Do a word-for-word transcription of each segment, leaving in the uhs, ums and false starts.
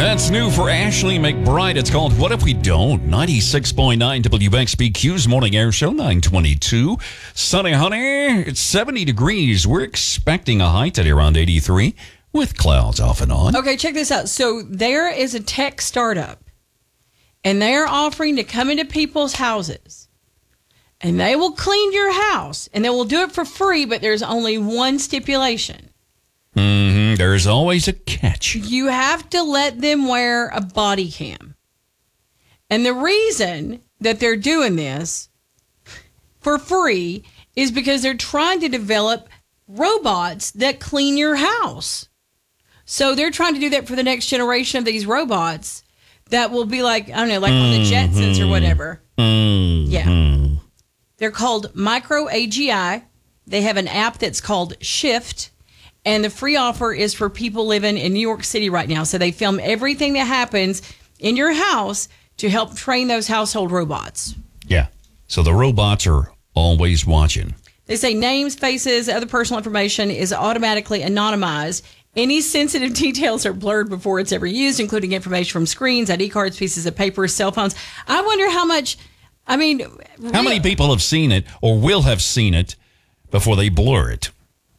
That's new for Ashley McBride. It's called What If We Don't? ninety-six point nine W X B Q's Morning Air Show, nine twenty-two. Sunny, honey. It's seventy degrees. We're expecting a high today around eighty-three with clouds off and on. Okay, check this out. So there is a tech startup, and they're offering to come into people's houses, and they will clean your house, and they will do it for free, but there's only one stipulation. Mm-hmm. There's always a catch. You have to let them wear a body cam. And the reason that they're doing this for free is because they're trying to develop robots that clean your house. So they're trying to do that for the next generation of these robots that will be like, I don't know, like mm-hmm. on the Jetsons or whatever. Mm-hmm. Yeah. They're called Micro A G I. They have an app that's called Shift. And the free offer is for people living in New York City right now. So they film everything that happens in your house to help train those household robots. Yeah. So the robots are always watching. They say names, faces, other personal information is automatically anonymized. Any sensitive details are blurred before it's ever used, including information from screens, I D cards, pieces of paper, cell phones. I wonder how much, I mean... How real, many people have seen it or will have seen it before they blur it?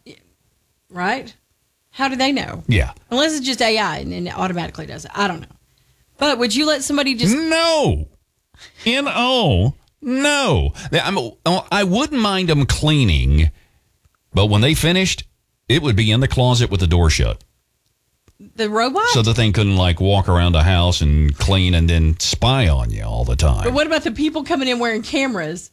Right? How do they know? Yeah. Unless it's just A I and it automatically does it. I don't know. But would you let somebody just... No. N O. No. I'm, I wouldn't mind them cleaning, but when they finished, it would be in the closet with the door shut. The robot? So the thing couldn't, like, walk around the house and clean and then spy on you all the time. But what about the people coming in wearing cameras?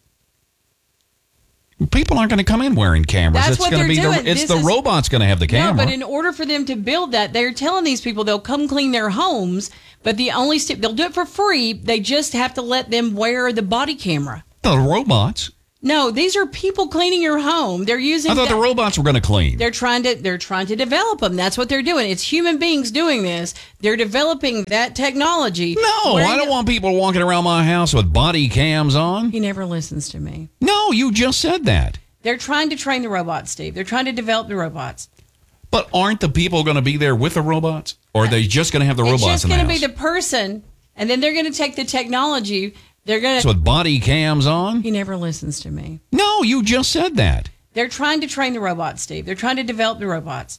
People aren't going to come in wearing cameras. That's it's what going to they're be doing. the it's This the is, robot's going to have the camera. No, but in order for them to build that, they're telling these people they'll come clean their homes, but the only step they'll do it for free. They just have to let them wear the body camera. The robots. No, these are people cleaning your home. They're using. I thought that, the robots were going to clean. They're trying to. They're trying to develop them. That's what they're doing. It's human beings doing this. They're developing that technology. No, I don't want people walking around my house with body cams on. He never listens to me. No, you just said that. They're trying to train the robots, Steve. They're trying to develop the robots. But aren't the people going to be there with the robots? Or are they just going to have the robots in the house? It's just going to be the person, and then they're going to take the technology. They're going to... So with body cams on? He never listens to me. No, you just said that. They're trying to train the robots, Steve. They're trying to develop the robots.